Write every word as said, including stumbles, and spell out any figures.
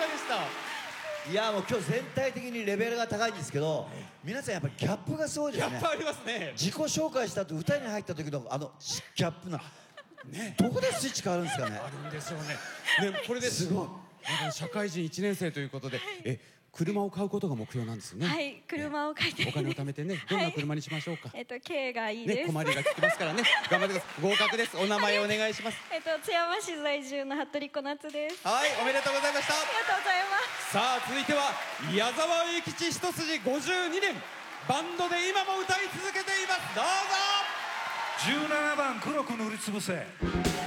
でした。 いやもう今日全体的にレベルが高いんですけど、皆さんやっぱりギャップがすごいですね。 ギャップありますね。 自己紹介した後歌に入った時のあのギャップな、ね、どこでスイッチ変わるんですかね。 あるんでしょうね。ね、これですごい。 社会人いちねん生ということで、え、車を買うことが目標なんですよね。 はい、車を買いたい。 お金を貯めてね、どんな車にしましょうか。 えっと、軽がいいです。 ね、小回りが利きますからね、頑張ってください。合格です。お名前お願いします。 えっと、津山市在住の服部小夏です。 はい、おめでとうございました。 ありがとうございます。 さあ、続いては矢沢永吉一筋ごじゅうにねん、バンドで今も歌い続けています。どうぞ。 じゅうななばん黒く塗りつぶせ。